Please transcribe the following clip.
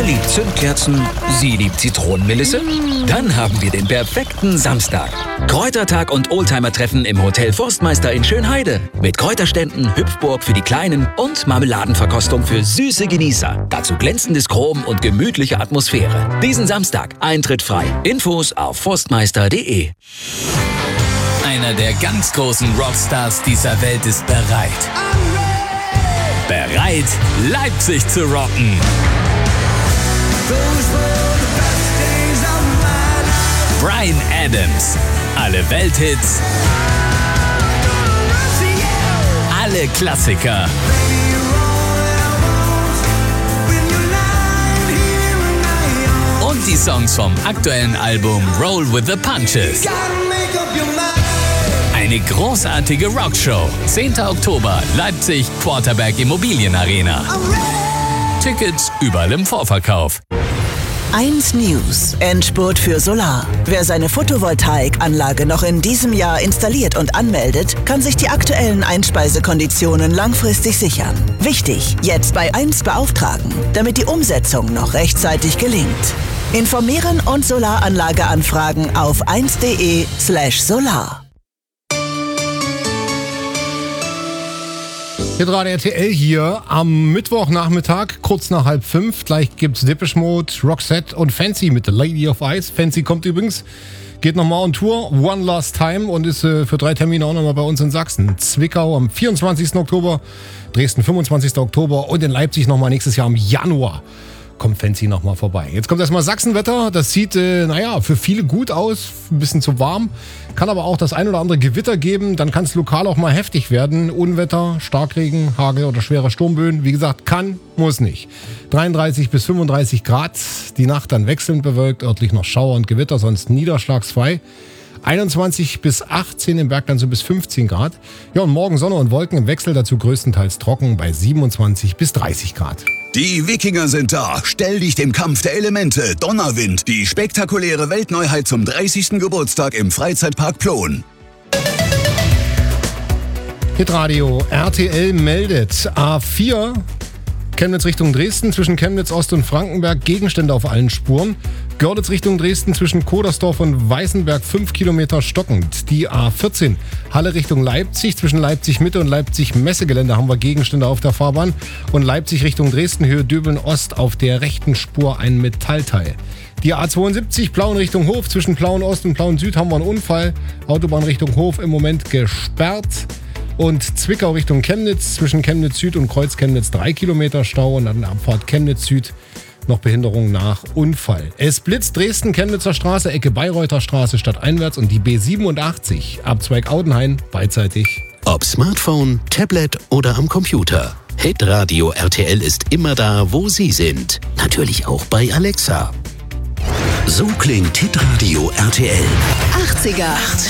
Er liebt Zündkerzen, sie liebt Zitronenmelisse. Dann haben wir den perfekten Samstag. Kräutertag und Oldtimer-Treffen im Hotel Forstmeister in Schönheide. Mit Kräuterständen, Hüpfburg für die Kleinen und Marmeladenverkostung für süße Genießer. Dazu glänzendes Chrom und gemütliche Atmosphäre. Diesen Samstag, Eintritt frei. Infos auf forstmeister.de. Einer der ganz großen Rockstars dieser Welt ist bereit. Bereit, Leipzig zu rocken. Bryan Adams. Alle Welthits. Alle Klassiker. Und die Songs vom aktuellen Album Roll with the Punches. Eine großartige Rockshow. 10. Oktober, Leipzig, Quarterberg Immobilienarena. Tickets überall im Vorverkauf. 1 News. Endspurt für Solar. Wer seine Photovoltaikanlage noch in diesem Jahr installiert und anmeldet, kann sich die aktuellen Einspeisekonditionen langfristig sichern. Wichtig, jetzt bei 1 beauftragen, damit die Umsetzung noch rechtzeitig gelingt. Informieren und Solaranlage anfragen auf 1.de/solar. Hitradio RTL hier am Mittwochnachmittag, kurz nach 4:30. Gleich gibt's Depeche Mode, Roxette und Fancy mit The Lady of Ice. Fancy kommt übrigens, geht nochmal on Tour, One Last Time und ist für 3 Termine auch nochmal bei uns in Sachsen. Zwickau am 24. Oktober, Dresden 25. Oktober und in Leipzig nochmal nächstes Jahr im Januar. Kommt Fancy nochmal vorbei. Jetzt kommt erstmal Sachsenwetter. Das sieht, für viele gut aus. Ein bisschen zu warm. Kann aber auch das ein oder andere Gewitter geben. Dann kann es lokal auch mal heftig werden. Unwetter, Starkregen, Hagel oder schwere Sturmböen. Wie gesagt, kann, muss nicht. 33 bis 35 Grad. Die Nacht dann wechselnd bewölkt. Örtlich noch Schauer und Gewitter, sonst niederschlagsfrei. 21 bis 18 im Bergland, so bis 15 Grad. Ja, und morgen Sonne und Wolken im Wechsel, dazu größtenteils trocken bei 27 bis 30 Grad. Die Wikinger sind da. Stell dich dem Kampf der Elemente. Donnerwind. Die spektakuläre Weltneuheit zum 30. Geburtstag im Freizeitpark Plon. Hitradio RTL meldet A4 Chemnitz Richtung Dresden, zwischen Chemnitz Ost und Frankenberg, Gegenstände auf allen Spuren. Görlitz Richtung Dresden, zwischen Kodersdorf und Weißenberg 5 Kilometer stockend. Die A14 Halle Richtung Leipzig, zwischen Leipzig Mitte und Leipzig Messegelände haben wir Gegenstände auf der Fahrbahn. Und Leipzig Richtung Dresden, Höhe Döbeln Ost, auf der rechten Spur ein Metallteil. Die A72 Plauen Richtung Hof, zwischen Plauen Ost und Plauen Süd haben wir einen Unfall. Autobahn Richtung Hof im Moment gesperrt. Und Zwickau Richtung Chemnitz, zwischen Chemnitz Süd und Kreuz Chemnitz 3 Kilometer Stau und an der Abfahrt Chemnitz Süd noch Behinderung nach Unfall. Es blitzt Dresden, Chemnitzer Straße, Ecke Bayreuther Straße stadteinwärts und die B87 Abzweig Audenhain beidseitig. Ob Smartphone, Tablet oder am Computer. Hitradio RTL ist immer da, wo Sie sind. Natürlich auch bei Alexa. So klingt Hitradio RTL. 80er.